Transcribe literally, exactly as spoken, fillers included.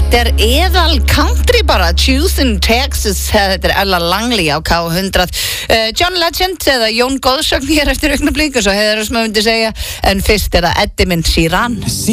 Þetta er eðal country bara, Choosing Texas, þetta er Ella Langley á K hundrað. Uh, John Legend eða Jón Góðsögn hér eftir augnablik og svo hefur það sem að myndi segja, en fyrst er það Eddie Sheeran.